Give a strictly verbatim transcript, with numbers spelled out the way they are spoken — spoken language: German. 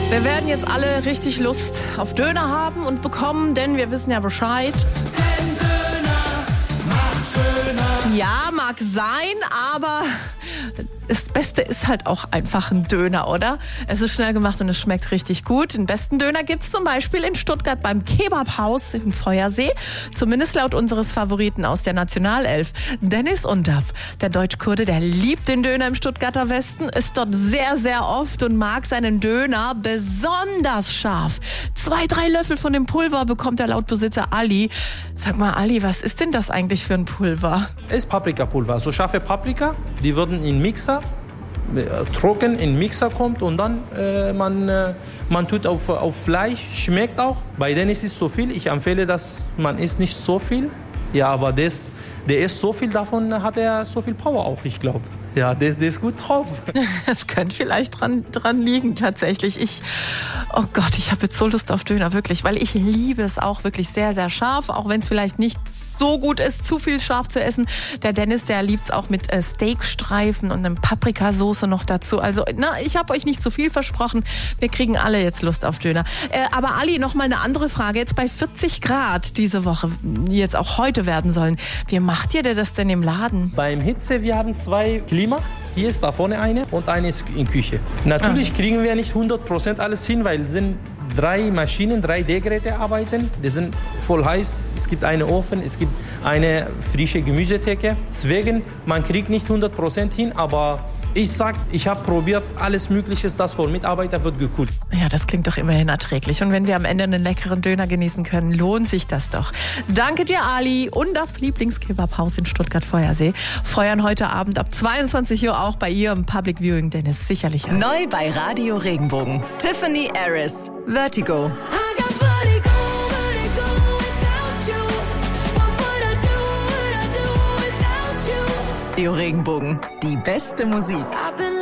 Wir werden jetzt alle richtig Lust auf Döner haben und bekommen, denn wir wissen ja Bescheid. Ein Döner macht schöner. Ja, mag sein, aber das Beste ist halt auch einfach ein Döner, oder? Es ist schnell gemacht und es schmeckt richtig gut. Den besten Döner gibt's zum Beispiel in Stuttgart beim Kebabhaus im Feuersee. Zumindest laut unseres Favoriten aus der Nationalelf, Dennis Undav. Der Deutschkurde, der liebt den Döner im Stuttgarter Westen, ist dort sehr, sehr oft und mag seinen Döner besonders scharf. Zwei, drei Löffel von dem Pulver bekommt er laut Besitzer Ali. Sag mal, Ali, was ist denn das eigentlich für ein Pulver? Ist Paprikapulver, so scharfe Paprika, die würden in Mixer trocken in Mixer kommt und dann äh, man, äh, man tut auf, auf Fleisch, schmeckt auch. Bei denen ist es so viel, ich empfehle, dass man isst nicht so viel. Ja, aber das, der isst so viel, davon hat er so viel Power auch, ich glaube. Ja, der, der ist gut drauf. Es könnte vielleicht dran, dran liegen, tatsächlich. Ich, oh Gott, ich habe jetzt so Lust auf Döner, wirklich, weil ich liebe es auch wirklich sehr, sehr scharf, auch wenn es vielleicht nicht so gut ist, zu viel scharf zu essen. Der Dennis, der liebt es auch mit äh, Steakstreifen und einem Paprikasauce noch dazu. Also, na, ich habe euch nicht zu viel versprochen. Wir kriegen alle jetzt Lust auf Döner. Äh, aber Ali, noch mal eine andere Frage. Jetzt bei vierzig Grad diese Woche, die jetzt auch heute werden sollen. Wie macht ihr das denn im Laden? Beim Hitze, wir haben zwei Klima. Hier ist da vorne eine und eine ist in Küche. Natürlich kriegen wir nicht hundert Prozent alles hin, weil es sind drei Maschinen, drei D-Geräte arbeiten. Die sind voll heiß. Es gibt einen Ofen, es gibt eine frische Gemüsetheke. Deswegen, man kriegt nicht hundert Prozent hin, aber ich sag, ich habe probiert, alles Mögliche, das von Mitarbeitern wird gekühlt. Ja, das klingt doch immerhin erträglich. Und wenn wir am Ende einen leckeren Döner genießen können, lohnt sich das doch. Danke dir, Ali. Und aufs Lieblingskebabhaus in Stuttgart-Feuersee feuern heute Abend ab zweiundzwanzig Uhr auch bei ihrem Public Viewing, Dennis, sicherlich auch. Neu bei Radio Regenbogen. Tiffany Harris, Vertigo. Radio Regenbogen, die beste Musik.